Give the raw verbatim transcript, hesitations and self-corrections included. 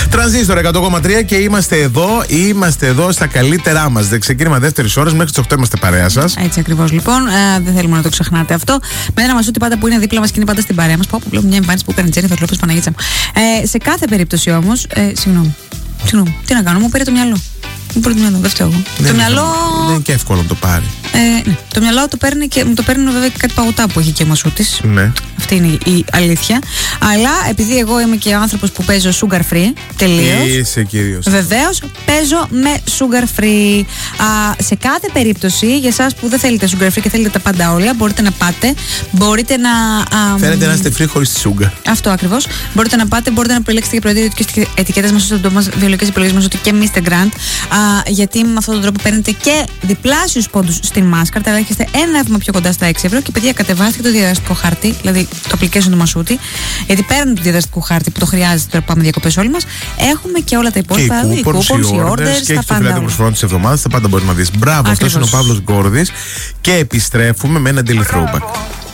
Τρανζίστορ εκατό κόμμα τρία και είμαστε εδώ, είμαστε εδώ στα καλύτερά μας. Δεν ξεκίνημα δεύτερη ώρα μέχρι τις οκτώ είμαστε παρέα σας. Έτσι ακριβώς λοιπόν. Ε, δεν θέλουμε να το ξεχνάτε αυτό. Με ένα Μασούτη πάντα που είναι δίπλα μας και είναι πάντα στην παρέα μας. Πω, που βλέπω μια εμφάνιση που έκανε Τζένιφερ Λόπες Παναγίτσα μου. Ε, σε κάθε περίπτωση όμως. Ε, συγγνώμη. Συγγνώμη. Τι να κάνω, μου πήρε το μυαλό. Μου πήρε το μυαλό, δεν φταίω εγώ. Δεν το μυαλό. Δεν είναι και εύκολο να το πάρει. Ε, ναι. Το μυαλό το παίρνει και μου το παίρνει βέβαια και κάτι παγωτά που έχει και ο Μασούτης. Ναι. Αυτή είναι η αλήθεια. Αλλά επειδή εγώ είμαι και ο άνθρωπος που παίζω sugar free, τελείως. Είσαι κυρίως. Βεβαίως, παίζω με sugar free. Α, σε κάθε περίπτωση, για εσάς που δεν θέλετε sugar free και θέλετε τα πάντα όλα, μπορείτε να πάτε. Μπορείτε να. Α, Θέλετε να είστε free χωρίς τη sugar. Αυτό ακριβώς. Μπορείτε να πάτε, μπορείτε να επιλέξετε και προϊόντα ετικέτες μας στο μας βιολογικές επιλογές μας ότι και μίστερ Grant. Α, γιατί με αυτόν τον τρόπο παίρνετε και διπλάσιους πόντους στην μάσκαρτα, αλλά έχετε ένα εύμα πιο κοντά στα έξι ευρώ. Και παιδιά, κατεβάστε το διαδραστικό χάρτη, δηλαδή το application του Μασούτη. Γιατί πέραν του διαδραστικού χάρτη που το χρειάζεται τώρα, πάμε διακοπές όλοι μας, έχουμε και όλα τα υπόλοιπα. Και οι coupons, οι orders, και έχει το φιλάδι προσφορών της εβδομάδας. Τα πάντα μπορεί να δεις. Μπράβο, αυτός είναι ο Παύλος Γκόρδης. Και επιστρέφουμε με ένα daily throwback.